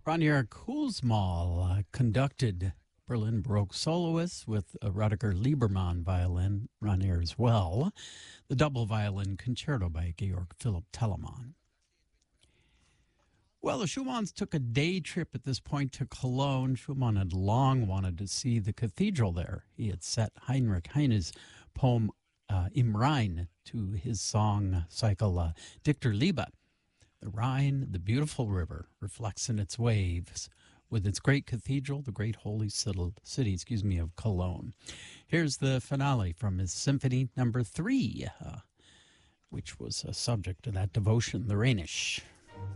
Rainier Kuhlsmal conducted Berlin Baroque soloists with a Rudiger Liebermann violin, Rainier as well, the double violin concerto by Georg Philipp Telemann. Well, the Schumanns took a day trip at this point to Cologne. Schumann had long wanted to see the cathedral there. He had set Heinrich Heine's poem Im Rhein to his song cycle Dichter Liebe. The Rhine, the beautiful river, reflects in its waves with its great cathedral, the great holy city of Cologne. Here's the finale from his Symphony Number 3, which was a subject to that devotion, the Rhenish.